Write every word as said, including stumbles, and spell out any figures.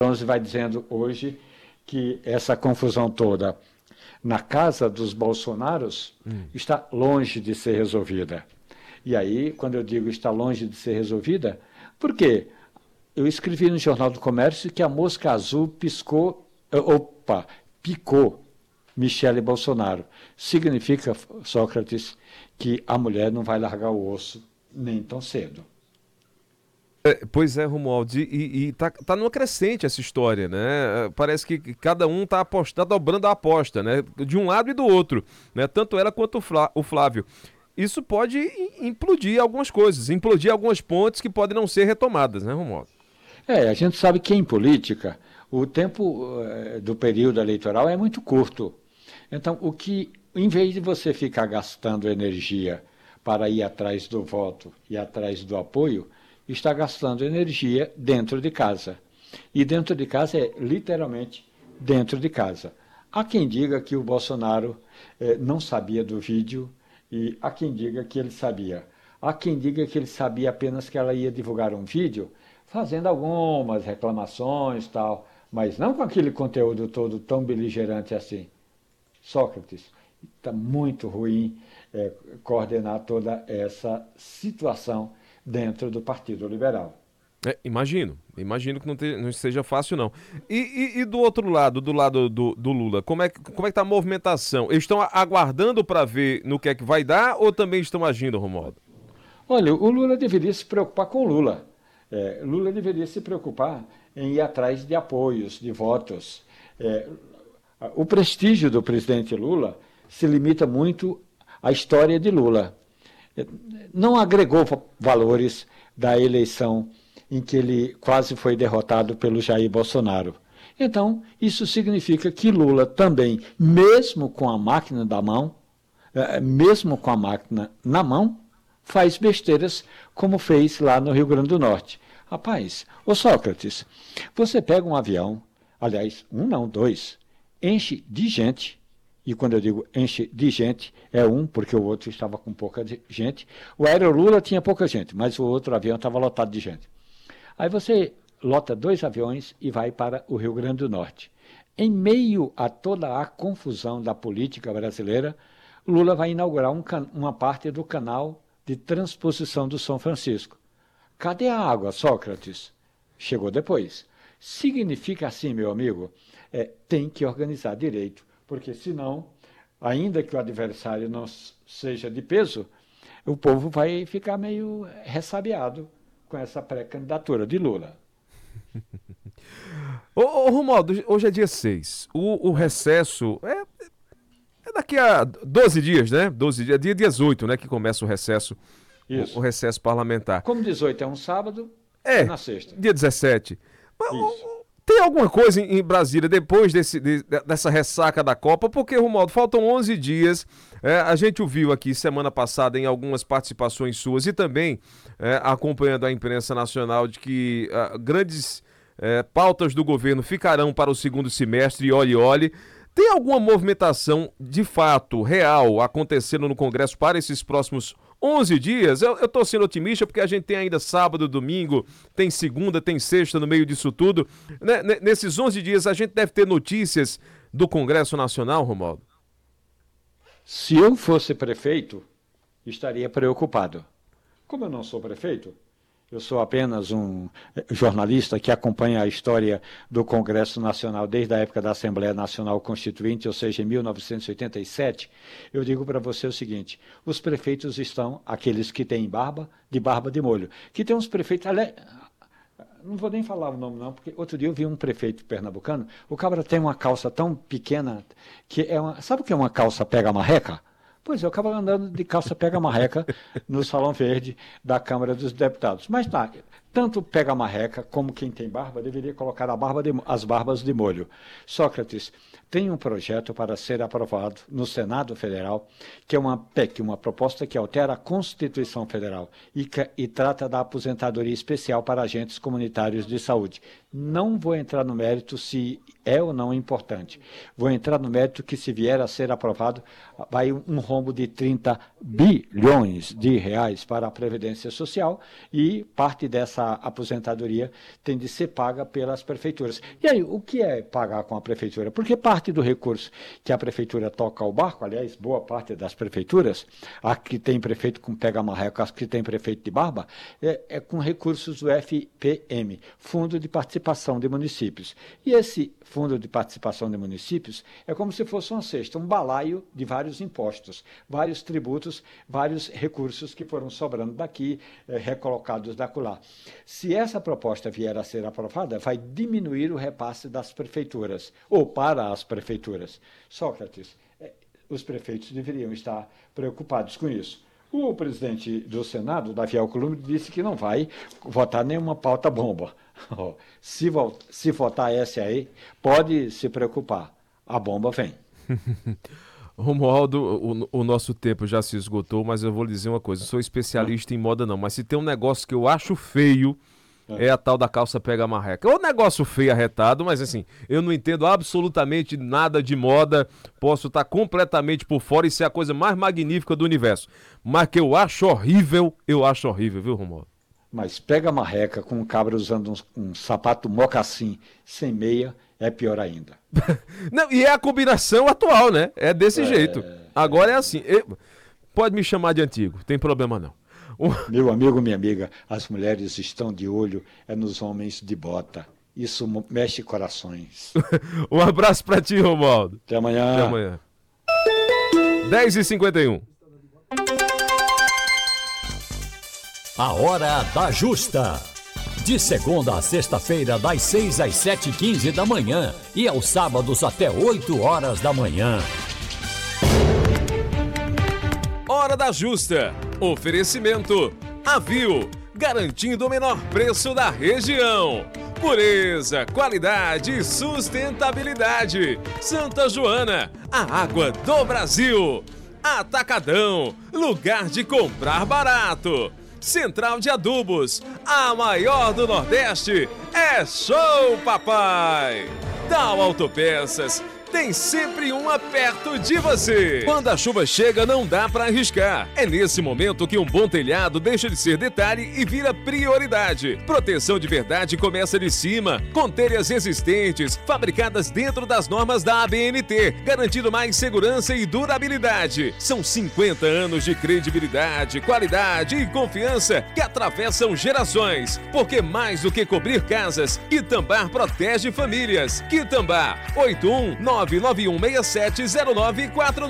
Bronze vai dizendo hoje que essa confusão toda na casa dos Bolsonaros hum. está longe de ser resolvida. E aí, quando eu digo está longe de ser resolvida, por quê? Eu escrevi no Jornal do Comércio que a mosca azul piscou, opa, picou Michele Bolsonaro. Significa, Sócrates, que a mulher não vai largar o osso nem tão cedo. É, pois é, Romualdo, e, e tá, tá numa crescente essa história, né? Parece que cada um tá, apostando, tá dobrando a aposta, né? De um lado e do outro, né? Tanto ela quanto o Flávio. Isso pode implodir algumas coisas, implodir algumas pontes que podem não ser retomadas, né, Romualdo? É, a gente sabe que em política o tempo uh, do período eleitoral é muito curto. Então, o que, em vez de você ficar gastando energia para ir atrás do voto e atrás do apoio, está gastando energia dentro de casa. E dentro de casa é literalmente dentro de casa. Há quem diga que o Bolsonaro eh, não sabia do vídeo e há quem diga que ele sabia. Há quem diga que ele sabia apenas que ela ia divulgar um vídeo fazendo algumas reclamações e tal, mas não com aquele conteúdo todo tão beligerante assim. Sócrates, está muito ruim eh, coordenar toda essa situação dentro do Partido Liberal. É, imagino, imagino que não, te, não seja fácil não. E, e, e do outro lado, do lado do, do Lula, como é, como é que está a movimentação? Eles estão aguardando para ver no que é que vai dar ou também estão agindo, Romualdo? Olha, o Lula deveria se preocupar com o Lula. É, Lula deveria se preocupar em ir atrás de apoios, de votos. É, o prestígio do presidente Lula se limita muito à história de Lula. Não agregou valores da eleição em que ele quase foi derrotado pelo Jair Bolsonaro. Então, isso significa que Lula também, mesmo com a máquina da mão, mesmo com a máquina na mão, faz besteiras como fez lá no Rio Grande do Norte. Rapaz, ô Sócrates, você pega um avião, aliás, um não, dois, enche de gente, e quando eu digo enche de gente, é um, porque o outro estava com pouca gente. O Aerolula tinha pouca gente, mas o outro avião estava lotado de gente. Aí você lota dois aviões e vai para o Rio Grande do Norte. Em meio a toda a confusão da política brasileira, Lula vai inaugurar um, uma parte do canal de transposição do São Francisco. Cadê a água, Sócrates? Chegou depois. Significa assim, meu amigo, é, tem que organizar direito, porque senão, ainda que o adversário não seja de peso, o povo vai ficar meio ressabiado com essa pré-candidatura de Lula. Ô, ô Romualdo, hoje é dia seis. O, o recesso é, é daqui a doze dias, né? doze dias, dia dezoito, né? Que começa o recesso, o, o recesso parlamentar. Como dezoito é um sábado, é, é na sexta. Dia dezessete. Mas, tem alguma coisa em Brasília depois desse, de, dessa ressaca da Copa? Porque, Romualdo, faltam onze dias. É, a gente ouviu aqui semana passada em algumas participações suas e também é, acompanhando a imprensa nacional de que uh, grandes uh, pautas do governo ficarão para o segundo semestre e olhe, olhe. Tem alguma movimentação de fato, real, acontecendo no Congresso para esses próximos onze dias? Eu, eu tô sendo otimista porque a gente tem ainda sábado, domingo, tem segunda, tem sexta no meio disso tudo. Né? Nesses onze dias a gente deve ter notícias do Congresso Nacional, Romualdo? Se eu fosse prefeito, estaria preocupado. Como eu não sou prefeito, eu sou apenas um jornalista que acompanha a história do Congresso Nacional desde a época da Assembleia Nacional Constituinte, ou seja, em mil novecentos e oitenta e sete, eu digo para você o seguinte, os prefeitos estão, aqueles que têm barba, de barba de molho, que tem uns prefeitos, não vou nem falar o nome não, porque outro dia eu vi um prefeito pernambucano, o cabra tem uma calça tão pequena, que é uma, sabe o que é uma calça pega-marreca? Pois é, eu acabo andando de calça pega-marreca no Salão Verde da Câmara dos Deputados. Mas tá, tanto pega-marreca como quem tem barba deveria colocar a barba de, as barbas de molho. Sócrates, tem um projeto para ser aprovado no Senado Federal, que é uma P E C, uma proposta que altera a Constituição Federal e, que, e trata da aposentadoria especial para agentes comunitários de saúde. Não vou entrar no mérito se é ou não importante. Vou entrar no mérito que, se vier a ser aprovado, vai um rombo de trinta bilhões de reais para a Previdência Social, e parte dessa aposentadoria tem de ser paga pelas prefeituras. E aí, o que é pagar com a prefeitura? Porque parte do recurso que a prefeitura toca ao barco, aliás, boa parte das prefeituras, a que tem prefeito com pega-marreco, as que tem prefeito de barba, é, é com recursos do F P M, Fundo de Participação de Municípios. E esse Fundo de Participação de Municípios é como se fosse uma cesta, um balaio de vários impostos, vários tributos, vários recursos que foram sobrando daqui, eh, recolocados da acolá. Se essa proposta vier a ser aprovada, vai diminuir o repasse das prefeituras, ou para as prefeituras. Sócrates, eh, os prefeitos deveriam estar preocupados com isso. O presidente do Senado, Davi Alcolumbre, disse que não vai votar nenhuma pauta bomba. Se, vo se votar essa aí, pode se preocupar. A bomba vem. Romualdo, o, o nosso tempo já se esgotou, mas eu vou lhe dizer uma coisa. Eu sou especialista em moda não, mas se tem um negócio que eu acho feio, é, é a tal da calça pega-marreca. É um negócio feio, arretado, mas assim, eu não entendo absolutamente nada de moda. Posso estar completamente por fora e ser a coisa mais magnífica do universo. Mas que eu acho horrível, eu acho horrível, viu, Romualdo? Mas pega marreca com um cabra usando um, um sapato mocassim sem meia, é pior ainda. Não, e é a combinação atual, né? É desse é, jeito. Agora é, é assim. Eu, pode me chamar de antigo, tem problema não. Meu amigo, minha amiga, as mulheres estão de olho é nos homens de bota. Isso mexe corações. Um abraço pra ti, Romualdo. Até amanhã. Até amanhã. dez e cinquenta e um. A Hora da Justa. De segunda a sexta-feira, das seis às sete e quinze da manhã. E aos sábados até oito horas da manhã. Hora da Justa. Oferecimento Avil, garantindo o menor preço da região. Pureza, qualidade e sustentabilidade. Santa Joana, a água do Brasil. Atacadão, lugar de comprar barato. Central de Adubos, a maior do Nordeste. É show, papai! Tal Autopeças, tem sempre uma perto de você. Quando a chuva chega, não dá pra arriscar. É nesse momento que um bom telhado deixa de ser detalhe e vira prioridade. Proteção de verdade começa de cima, com telhas resistentes, fabricadas dentro das normas da A B N T, garantindo mais segurança e durabilidade. São cinquenta anos de credibilidade, qualidade e confiança que atravessam gerações. Porque mais do que cobrir casas, Quitambá protege famílias. Quitambá, oito um nove nove um seis sete zero nove quatro